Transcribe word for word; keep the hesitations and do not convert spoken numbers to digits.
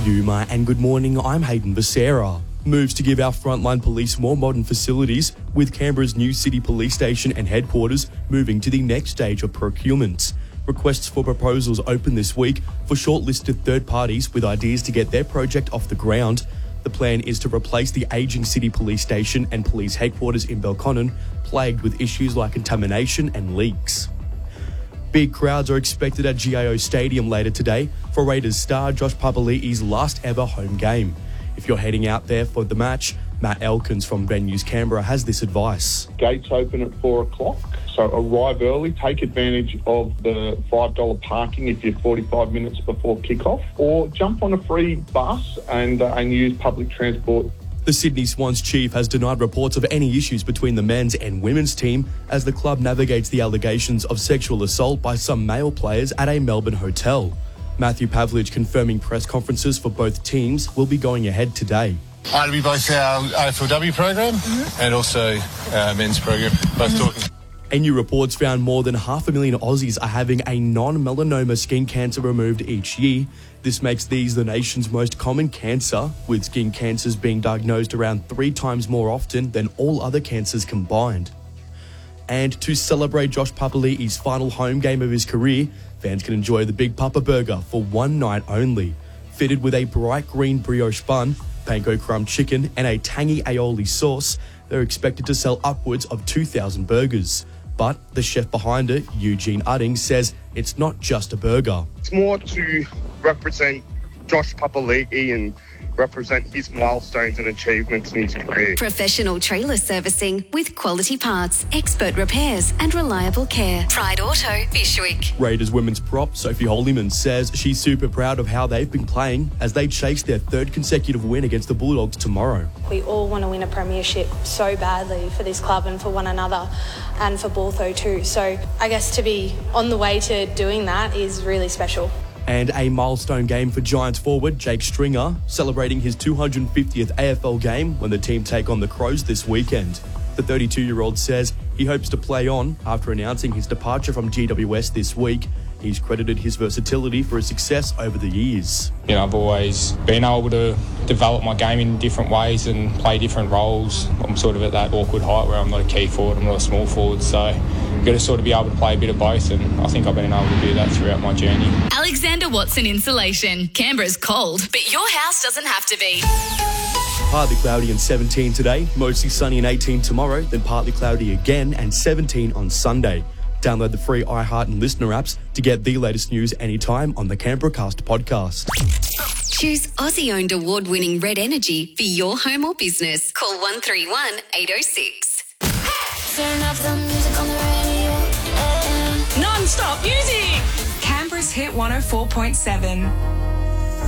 Yuma, and good morning, I'm Hayden Becerra. Moves to give our frontline police more modern facilities, with Canberra's new city police station and headquarters moving to the next stage of procurement. Requests for proposals open this week for shortlisted third parties with ideas to get their project off the ground. The plan is to replace the ageing city police station and police headquarters in Belconnen, plagued with issues like contamination and leaks. Big crowds are expected at G I O Stadium later today for Raiders star Josh Papali'i's last ever home game. If you're heading out there for the match, Matt Elkins from Venues Canberra has this advice. Gates open at four o'clock, so arrive early. Take advantage of the five dollars parking if you're forty-five minutes before kickoff, or jump on a free bus and, uh, and use public transport. The Sydney Swans chief has denied reports of any issues between the men's and women's team as the club navigates the allegations of sexual assault by some male players at a Melbourne hotel. Matthew Pavlich confirming press conferences for both teams will be going ahead today. Uh, it'll be both our A F L W program mm-hmm. and also our men's program, both mm-hmm. talking. A new report's found more than half a million Aussies are having a non-melanoma skin cancer removed each year. This makes these the nation's most common cancer, with skin cancers being diagnosed around three times more often than all other cancers combined. And to celebrate Josh Papali'i's final home game of his career, fans can enjoy the Big Papa Burger for one night only. Fitted with a bright green brioche bun, panko crumb chicken and a tangy aioli sauce, they're expected to sell upwards of two thousand burgers. But the chef behind it, Eugene Udding, says it's not just a burger. It's more to represent Josh Papali'i and represent his milestones and achievements in his career. Professional trailer servicing with quality parts, expert repairs and reliable care. Pride Auto, Bishwick. Raiders women's prop Sophie Holyman says she's super proud of how they've been playing as they chase their third consecutive win against the Bulldogs tomorrow. We all want to win a premiership so badly for this club and for one another and for Bortho too. So I guess to be on the way to doing that is really special. And a milestone game for Giants forward Jake Stringer, celebrating his two hundred fiftieth A F L game when the team take on the Crows this weekend. The thirty-two-year-old says he hopes to play on after announcing his departure from G W S this week. He's credited his versatility for his success over the years. You know, I've always been able to develop my game in different ways and play different roles. I'm sort of at that awkward height where I'm not a key forward, I'm not a small forward, so you've got to sort of be able to play a bit of both, and I think I've been able to do that throughout my journey. Alexander Watson Insulation. Canberra's cold, but your house doesn't have to be. Partly cloudy and seventeen today, mostly sunny and eighteen tomorrow, then partly cloudy again and seventeen on Sunday. Download the free iHeart and Listener apps to get the latest news anytime on the Canberra Cast podcast. Choose Aussie-owned award-winning Red Energy for your home or business. Call one three one, eight oh six. Turn up the music on the radio. Yeah. Non-stop music! Canberra's Hit one oh four point seven.